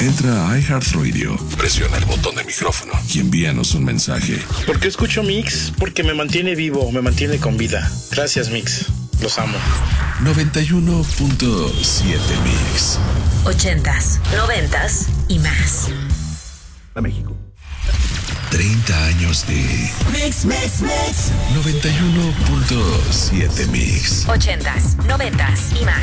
Entra a iHeartRadio, presiona el botón de micrófono y envíanos un mensaje. ¿Por qué escucho Mix? Porque me mantiene vivo, me mantiene con vida. Gracias, Mix. Los amo. 91.7 Mix. 80s, 90s y más. A México. 30 años de Mix. 91.7 Mix. 80s, 90s y más.